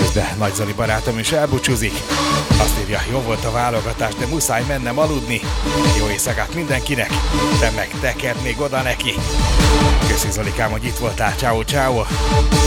De Nagy Zoli barátom is elbúcsúzik. Azt írja, jó volt a válogatás, de muszáj mennem aludni. Jó éjszakát mindenkinek, te meg tekerd még oda neki. Köszi Zolikám, hogy itt voltál, ciao ciao.